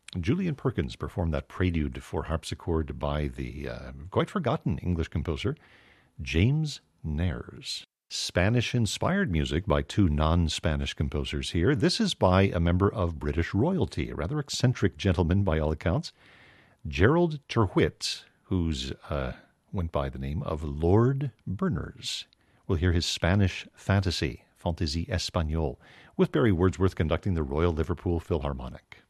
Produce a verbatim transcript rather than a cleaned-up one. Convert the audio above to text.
Julian Perkins performed that prelude for harpsichord by the uh, quite forgotten English composer James Nares. Spanish-inspired music by two non-Spanish composers here. This is by a member of British royalty, a rather eccentric gentleman by all accounts, Gerald Terwhitt, who's uh, went by the name of Lord Berners. We'll hear his Spanish fantasy, Fantaisie Espagnole, with Barry Wordsworth conducting the Royal Liverpool Philharmonic.